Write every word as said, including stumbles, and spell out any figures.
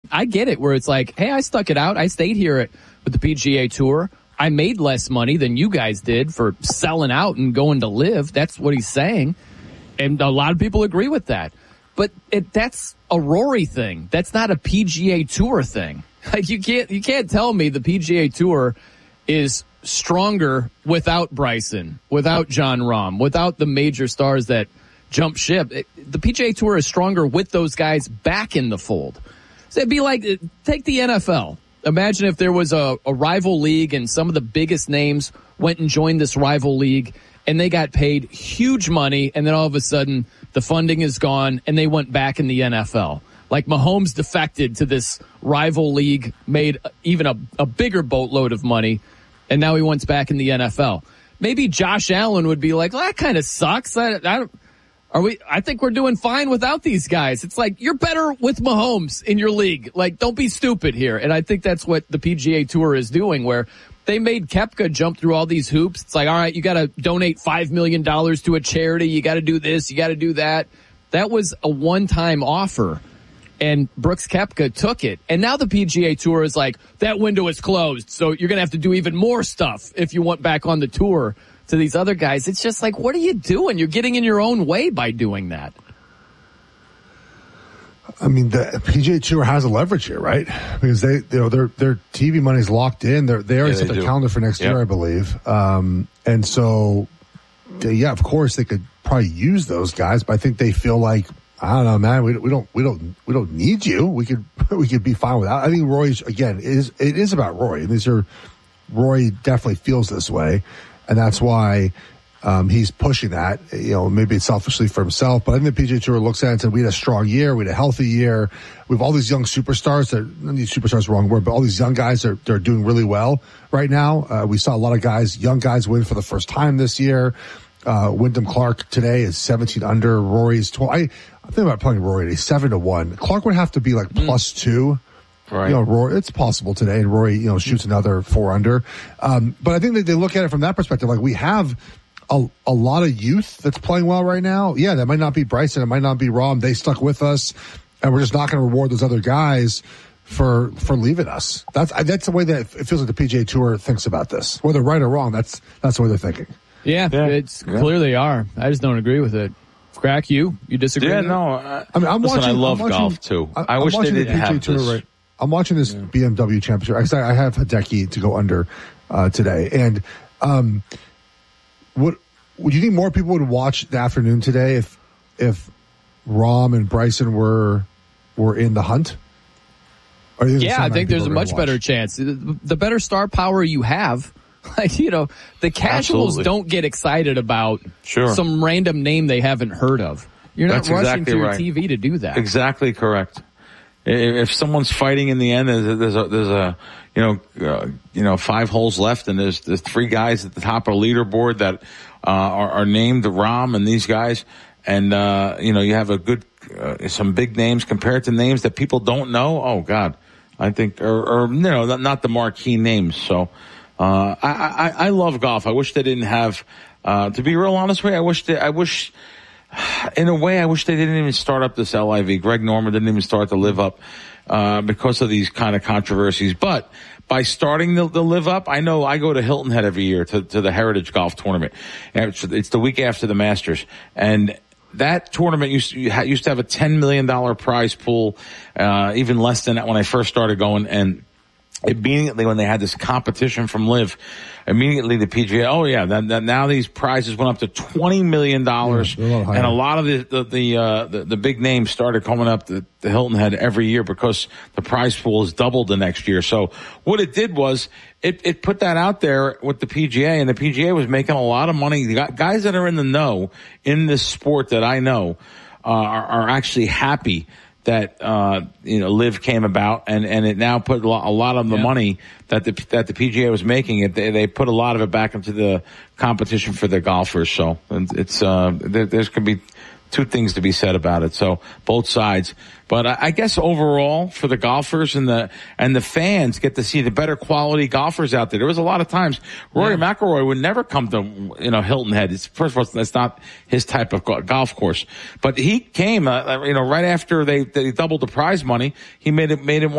I get it where it's like, hey, I stuck it out. I stayed here at, with the P G A Tour. I made less money than you guys did for selling out and going to live. That's what he's saying. And a lot of people agree with that. But it, that's a Rory thing. That's not a P G A Tour thing. Like you can't, you can't tell me the P G A Tour is stronger without Bryson, without Jon Rahm, without the major stars that jump ship. It, the P G A Tour is stronger with those guys back in the fold. So it'd be like, take the N F L. Imagine if there was a, a rival league and some of the biggest names went and joined this rival league and they got paid huge money, and then all of a sudden the funding is gone and they went back in the N F L. Like Mahomes defected to this rival league, made even a, a bigger boatload of money, and now he wants back in the N F L. Maybe Josh Allen would be like, well, that kind of sucks. I, I don't, Are we, I think we're doing fine without these guys. It's like, you're better with Mahomes in your league. Like, don't be stupid here. And I think that's what the P G A Tour is doing, where they made Koepka jump through all these hoops. It's like, all right, you got to donate five million dollars to a charity. You got to do this. You got to do that. That was a one-time offer. And Brooks Koepka took it. And now the P G A Tour is like, that window is closed. So you're going to have to do even more stuff if you want back on the tour. To these other guys, it's just like, what are you doing? You're getting in your own way by doing that. I mean, the P G A Tour has a leverage here, right? Because they, you know, their their T V money's locked in. They're, they already yeah, set their calendar for next yep. year, I believe. Um, and so, yeah, of course they could probably use those guys, but I think they feel like, I don't know, man, we, we don't we don't we don't need you. We could we could be fine without. I think Roy's again it is it is about Roy. These are Roy definitely feels this way. And that's why um, he's pushing that. You know, maybe it's selfishly for himself, but I think the P G A Tour looks at it and said, we had a strong year, we had a healthy year. We have all these young superstars that, these superstars are the wrong word, but all these young guys are they're doing really well right now. Uh, we saw a lot of guys, young guys win for the first time this year. Uh, Wyndham Clark today is seventeen under. Rory's twelve. I, I think about playing Rory at a seven to one. Clark would have to be like plus mm. two. Right. You know, Rory, it's possible today, and Rory, you know, shoots another four under. Um, but I think that they look at it from that perspective. Like, we have a, a lot of youth that's playing well right now. Yeah, that might not be Bryson, it might not be Rahm. They stuck with us, and we're just not going to reward those other guys for for leaving us. That's that's the way that it feels like the P G A Tour thinks about this. Whether right or wrong, that's that's the way they're thinking. Yeah, yeah. it's yeah. clearly are. I just don't agree with it. Crack, you you disagree? Yeah, no. I, I mean, I'm listen, watching. I love watching, golf too. I, I wish they didn't the have this. Right. I'm watching this yeah. B M W championship. Actually, I have Hideki to go under uh, today. And um, what would you think more people would watch the afternoon today if if Rahm and Bryson were were in the hunt? Yeah, I think there's a much better chance. The better star power you have, like, you know, the casuals Absolutely. don't get excited about sure. some random name they haven't heard of. You're not That's rushing exactly to your right. T V to do that. Exactly correct. If someone's fighting in the end, there's, there's a, there's a, you know, uh, you know, five holes left, and there's, there's three guys at the top of the leaderboard that, uh, are, are named Rahm and these guys. And, uh, you know, you have a good, uh, some big names compared to names that people don't know. Oh God. I think, or, or, you know, not, not the marquee names. So, uh, I, I, I love golf. I wish they didn't have, uh, to be real honest with you, I wish they, I wish, in a way, I wish they didn't even start up this L I V. Greg Norman didn't even start to live up, uh, because of these kind of controversies. But by starting the, the live up, I know I go to Hilton Head every year to, to the Heritage Golf Tournament. And it's, it's the week after the Masters. And that tournament used to, used to have a ten million dollars prize pool, uh, even less than that when I first started going. And immediately when they had this competition from Live, immediately the P G A, oh yeah, that, that now these prizes went up to twenty million dollars. Yeah, a and a lot of the, the, the, uh, the, the big names started coming up the, the Hilton Head every year because the prize pool is doubled the next year. So what it did was it, it put that out there with the P G A, and the P G A was making a lot of money. The guys that are in the know in this sport that I know, uh, are, are actually happy that, uh, you know, Live came about, and, and it now put a lot, a lot of the yeah. money that the, that the P G A was making it. They, they put a lot of it back into the competition for the golfers. So it's, uh, there, there's going to be two things to be said about it. So both sides. But I, I guess overall for the golfers and the, and the fans get to see the better quality golfers out there. There was a lot of times Rory yeah. McIlroy would never come to, you know, Hilton Head. It's, first of all, that's not his type of golf course, but he came, uh, you know, right after they, they doubled the prize money. He made it, made it